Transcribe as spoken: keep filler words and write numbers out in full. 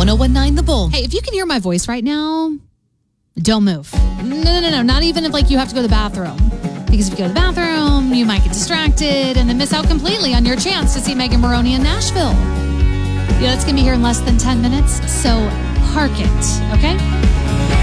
one oh one nine The Bull. Hey, if you can hear my voice right now, don't move. No, no, no, no. Not even if like you have to go to the bathroom. Because if you go to the bathroom, you might get distracted and then miss out completely on your chance to see Megan Moroney in Nashville. Yeah, that's going to be here in less than ten minutes, so park it, okay?